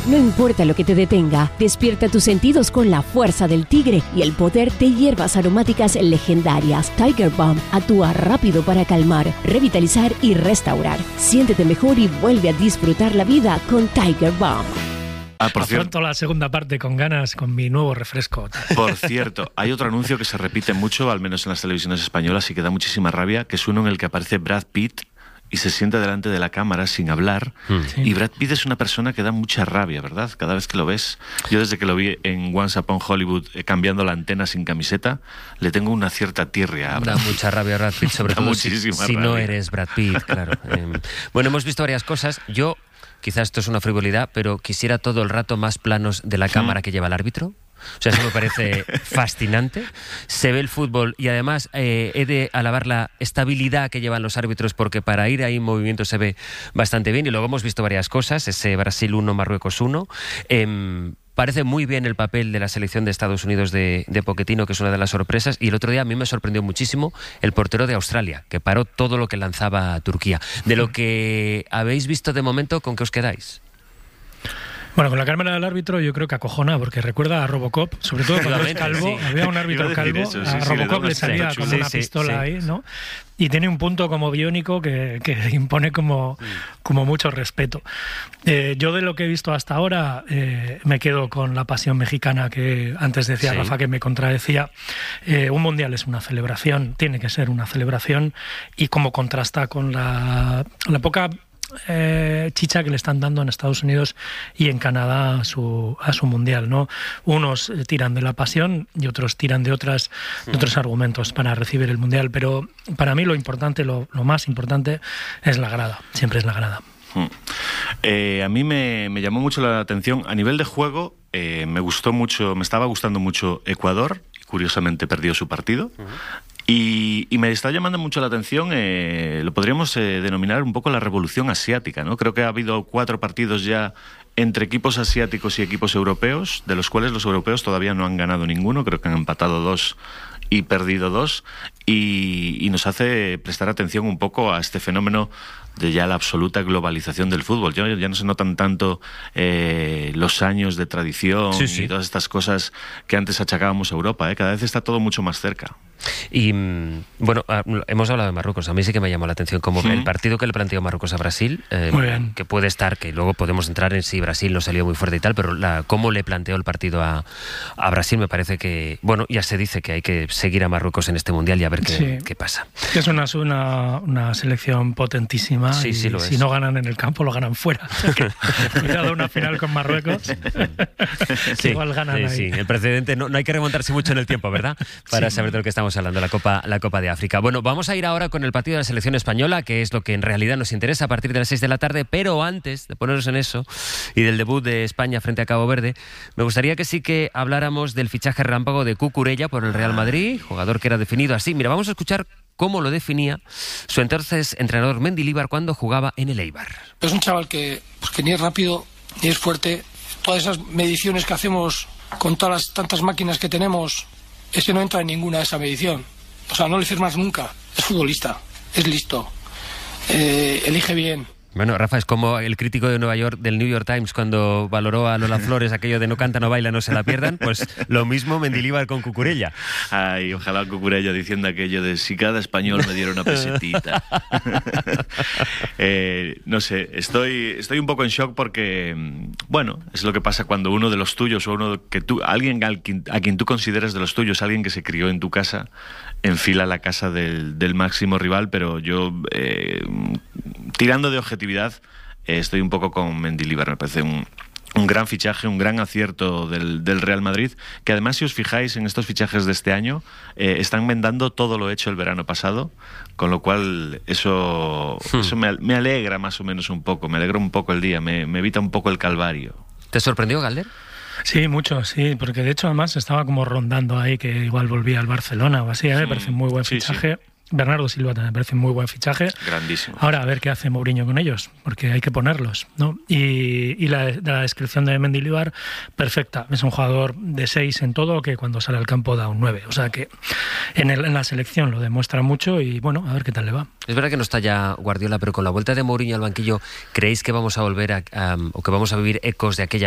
No importa lo que te detenga, despierta tus sentidos con la fuerza del tigre y el poder de hierbas aromáticas legendarias. Tiger Balm actúa rápido para calmar, revitalizar y restaurar. Siéntete mejor y vuelve a disfrutar la vida con Tiger Balm. Afronto la segunda parte con ganas, con mi nuevo refresco. Por cierto, hay otro anuncio que se repite mucho, al menos en las televisiones españolas, y que da muchísima rabia, que es uno en el que aparece Brad Pitt y se sienta delante de la cámara sin hablar. Sí. Y Brad Pitt es una persona que da mucha rabia, ¿verdad? Cada vez que lo ves. Yo desde que lo vi en Once Upon Hollywood cambiando la antena sin camiseta, le tengo una cierta tirria. Da mucha rabia Brad Pitt, sobre todo si no eres Brad Pitt, claro. Bueno, hemos visto varias cosas. Yo, quizás esto es una frivolidad, pero quisiera todo el rato más planos de la cámara que lleva el árbitro. O sea, eso me parece fascinante. Se ve el fútbol y además he de alabar la estabilidad que llevan los árbitros, porque para ir ahí en movimiento se ve bastante bien. Y luego hemos visto varias cosas, ese Brasil 1, Marruecos 1. Parece muy bien el papel de la selección de Estados Unidos de Pochettino, que es una de las sorpresas. Y el otro día a mí me sorprendió muchísimo el portero de Australia, que paró todo lo que lanzaba Turquía. De lo que habéis visto de momento, ¿con qué os quedáis? Bueno, con la cámara del árbitro yo creo que acojona, porque recuerda a Robocop, sobre todo cuando es calvo, había un árbitro calvo, eso, a Robocop le salía como una pistola ahí, ¿no? Y tiene un punto como biónico que impone como mucho respeto. Yo de lo que he visto hasta ahora me quedo con la pasión mexicana que antes decía Rafa, que me contradecía. Un mundial es una celebración, tiene que ser una celebración, y como contrasta con la poca chicha que le están dando en Estados Unidos y en Canadá a su mundial, ¿no? Unos tiran de la pasión y otros tiran de otros argumentos para recibir el mundial, pero para mí lo importante, lo más importante es la grada, siempre es la grada. A mí me llamó mucho la atención a nivel de juego. Me estaba gustando mucho Ecuador, y curiosamente perdió su partido. Y me está llamando mucho la atención, lo podríamos denominar un poco la revolución asiática, ¿no? Creo que ha habido 4 partidos ya entre equipos asiáticos y equipos europeos, de los cuales los europeos todavía no han ganado ninguno. Creo que han empatado 2 y perdido 2, y nos hace prestar atención un poco a este fenómeno de ya la absoluta globalización del fútbol. Ya no se notan tanto los años de tradición y todas estas cosas que antes achacábamos a Europa. Cada vez está todo mucho más cerca. Y bueno, hemos hablado de Marruecos. A mí sí que me llamó la atención como el partido que le planteó Marruecos a Brasil, que puede estar, que luego podemos entrar en si Brasil no salió muy fuerte y tal, pero cómo le planteó el partido a Brasil me parece que, bueno, ya se dice que hay que seguir a Marruecos en este mundial y a ver qué pasa. Es una selección potentísima. Sí, sí lo es. Si no ganan en el campo, lo ganan fuera. Cuidado, una final con Marruecos. Igual ganan ahí. Sí, el precedente no hay que remontarse mucho en el tiempo, ¿verdad? Para saber de lo que estamos hablando, la Copa de África. Bueno, vamos a ir ahora con el partido de la selección española, que es lo que en realidad nos interesa a partir de las 6 de la tarde, pero antes de ponernos en eso y del debut de España frente a Cabo Verde, me gustaría que sí que habláramos del fichaje relámpago de Cucurella por el Real Madrid, jugador que era definido así. Mira, vamos a escuchar cómo lo definía su entonces entrenador Mendilibar cuando jugaba en el Eibar. Es un chaval que ni es rápido, ni es fuerte. Todas esas mediciones que hacemos con todas las tantas máquinas que tenemos, ese no entra en ninguna de esa medición. O sea, no le firmas nunca. Es futbolista, es listo, elige bien. Bueno, Rafa, es como el crítico de Nueva York, del New York Times, cuando valoró a Lola Flores aquello de no canta, no baila, no se la pierdan. Pues lo mismo Mendilibar con Cucurella. Ay, ojalá Cucurella diciendo aquello de si cada español me diera una pesetita. No sé, estoy un poco en shock porque, bueno, es lo que pasa cuando uno de los tuyos, o alguien a quien tú consideras de los tuyos, alguien que se crió en tu casa, enfila la casa del máximo rival. Pero yo, tirando de objetividad, estoy un poco con Mendilibar. Me parece un gran fichaje, un gran acierto del Real Madrid, que además, si os fijáis en estos fichajes de este año, están vendando todo lo hecho el verano pasado, con lo cual eso me alegra más o menos un poco, me alegra un poco el día, me evita un poco el calvario. ¿Te sorprendió, Galder? Sí, mucho, sí, porque de hecho además estaba como rondando ahí que igual volvía al Barcelona o así. Me parece un muy buen fichaje. Sí. Bernardo Silva también me parece un muy buen fichaje. Grandísimo. Ahora a ver qué hace Mourinho con ellos, porque hay que ponerlos, ¿no? Y la descripción de Mendilibar, perfecta. Es un jugador de 6 en todo, que cuando sale al campo da un 9. O sea que en la selección lo demuestra mucho y bueno, a ver qué tal le va. Es verdad que no está ya Guardiola, pero con la vuelta de Mourinho al banquillo, ¿creéis que vamos a volver o que vamos a vivir ecos de aquella